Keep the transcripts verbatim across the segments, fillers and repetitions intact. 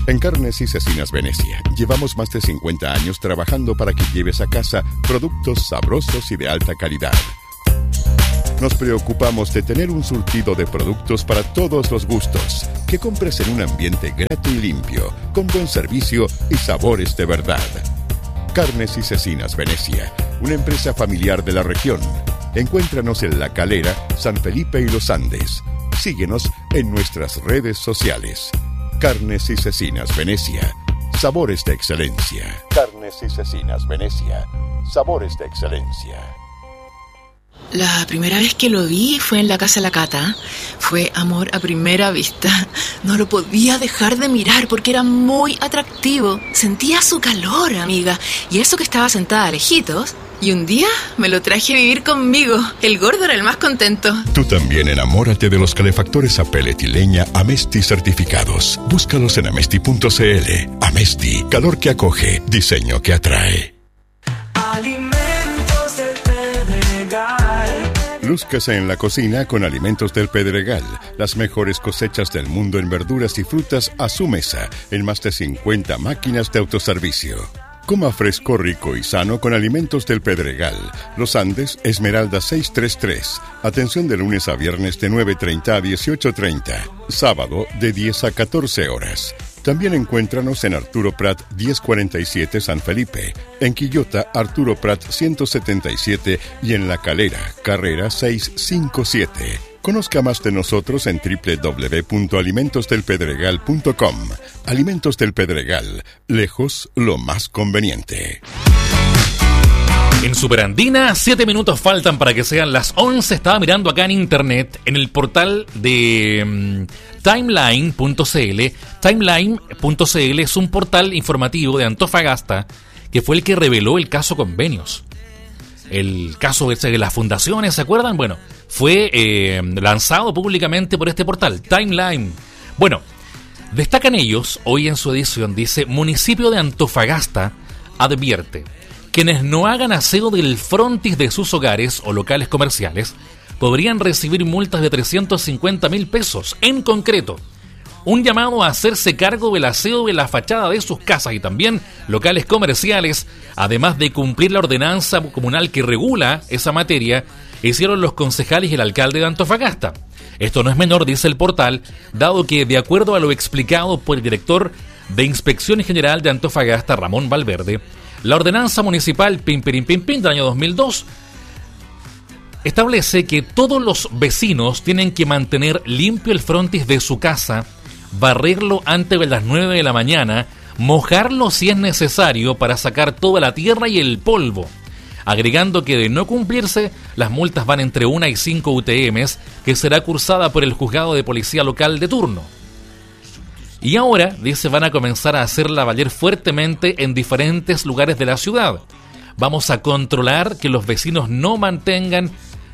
En Carnes y Cecinas Venecia, llevamos más de cincuenta años trabajando para que lleves a casa productos sabrosos y de alta calidad. Nos preocupamos de tener un surtido de productos para todos los gustos, que compres en un ambiente grato y limpio, con buen servicio y sabores de verdad. Carnes y Cecinas Venecia, una empresa familiar de la región. Encuéntranos en La Calera, San Felipe y Los Andes. Síguenos en nuestras redes sociales. Carnes y Cecinas Venecia, sabores de excelencia. Carnes y Cecinas Venecia, sabores de excelencia. La primera vez que lo vi fue en la casa de la Cata. Fue amor a primera vista. No lo podía dejar de mirar porque era muy atractivo. Sentía su calor, amiga. Y eso que estaba sentada lejitos. Y un día me lo traje a vivir conmigo. El gordo era el más contento. Tú también enamórate de los calefactores a pellet y leña Amesti certificados. Búscalos en amesti punto c l. Amesti, calor que acoge, diseño que atrae. Alimentos del Pedregal. Lúzcase en la cocina con Alimentos del Pedregal. Las mejores cosechas del mundo en verduras y frutas a su mesa, en más de cincuenta máquinas de autoservicio. Coma fresco, rico y sano con Alimentos del Pedregal. Los Andes, Esmeralda seiscientos treinta y tres. Atención de lunes a viernes de nueve treinta a dieciocho treinta. Sábado de diez a catorce horas. También encuéntranos en Arturo Prat diez cuarenta y siete San Felipe, en Quillota Arturo Prat ciento setenta y siete y en La Calera, Carrera seiscientos cincuenta y siete. Conozca más de nosotros en doble u doble u doble u punto alimentos del pedregal punto com. Alimentos del Pedregal, lejos lo más conveniente. En Superandina, siete minutos faltan para que sean las once. Estaba mirando acá en internet, en el portal de um, timeline punto c l. timeline punto c l es un portal informativo de Antofagasta que fue el que reveló el caso Convenios. El caso ese de las fundaciones, ¿se acuerdan? Bueno, fue eh, lanzado públicamente por este portal, Timeline. Bueno, destacan ellos, hoy en su edición, dice: Municipio de Antofagasta advierte: quienes no hagan aseo del frontis de sus hogares o locales comerciales podrían recibir multas de trescientos cincuenta mil pesos. En concreto, un llamado a hacerse cargo del aseo de la fachada de sus casas y también locales comerciales, además de cumplir la ordenanza comunal que regula esa materia, hicieron los concejales y el alcalde de Antofagasta. Esto no es menor, dice el portal, dado que, de acuerdo a lo explicado por el director de Inspección General de Antofagasta, Ramón Valverde, la ordenanza municipal Pim Pirim Pim Pim del año dos mil dos establece que todos los vecinos tienen que mantener limpio el frontis de su casa, barrerlo antes de las nueve de la mañana, mojarlo si es necesario para sacar toda la tierra y el polvo, agregando que de no cumplirse, las multas van entre una y cinco U T Ms, que será cursada por el juzgado de policía local de turno. Y ahora, dice, van a comenzar a hacerla valer fuertemente en diferentes lugares de la ciudad. Vamos a controlar que los vecinos no mantengan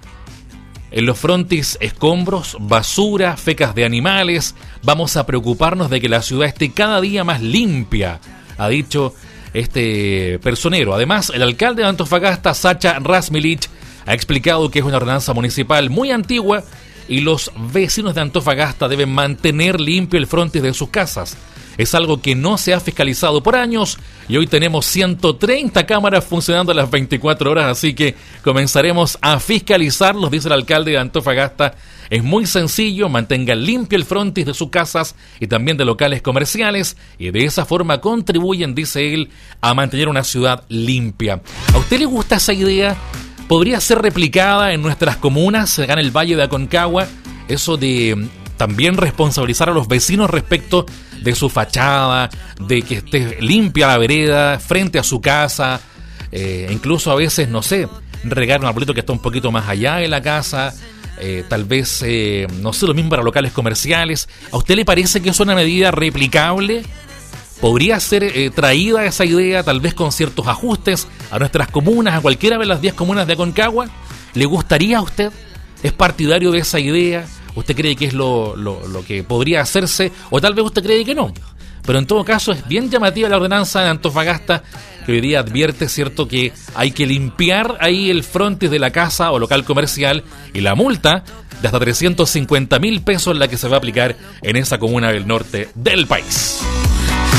en los frontis escombros, basura, fecas de animales. Vamos a preocuparnos de que la ciudad esté cada día más limpia, ha dicho este personero. Además, el alcalde de Antofagasta, Sacha Razmilich, ha explicado que es una ordenanza municipal muy antigua y los vecinos de Antofagasta deben mantener limpio el frontis de sus casas. Es algo que no se ha fiscalizado por años y hoy tenemos ciento treinta cámaras funcionando a las veinticuatro horas, así que comenzaremos a fiscalizarlos, dice el alcalde de Antofagasta. Es muy sencillo, mantengan limpio el frontis de sus casas y también de locales comerciales y de esa forma contribuyen, dice él, a mantener una ciudad limpia. ¿A usted le gusta esa idea? ¿Podría ser replicada en nuestras comunas, acá en el Valle de Aconcagua, eso de también responsabilizar a los vecinos respecto de su fachada, de que esté limpia la vereda frente a su casa, eh, incluso a veces, no sé, regar un arbolito que está un poquito más allá de la casa, eh, tal vez, eh, no sé, lo mismo para locales comerciales? ¿A usted le parece que es una medida replicable? ¿Podría ser eh, traída esa idea, tal vez con ciertos ajustes, a nuestras comunas, a cualquiera de las diez comunas de Aconcagua? ¿Le gustaría a usted? ¿Es partidario de esa idea? ¿Usted cree que es lo, lo, lo que podría hacerse? ¿O tal vez usted cree que no? Pero en todo caso es bien llamativa la ordenanza de Antofagasta, que hoy día advierte, cierto, que hay que limpiar ahí el frontis de la casa o local comercial, y la multa de hasta trescientos cincuenta mil pesos la que se va a aplicar en esa comuna del norte del país.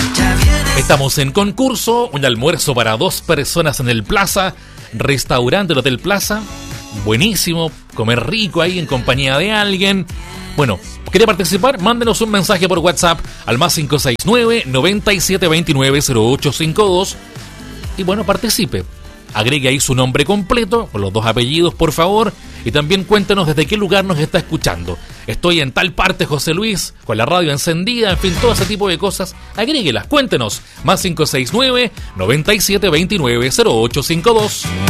Estamos en concurso, un almuerzo para dos personas en el Plaza, restaurante del Hotel Plaza. Buenísimo, comer rico ahí en compañía de alguien. Bueno, ¿quiere participar? Mándenos un mensaje por WhatsApp al más cinco seis nueve, noventa y siete veintinueve, cero ocho cincuenta y dos. Y bueno, participe. Agregue ahí su nombre completo, con los dos apellidos, por favor. Y también cuéntenos desde qué lugar nos está escuchando. Estoy en tal parte, José Luis, con la radio encendida, en fin, todo ese tipo de cosas. Agréguelas, cuéntenos. Más cinco seis nueve, noventa y siete veintinueve, cero ocho cincuenta y dos.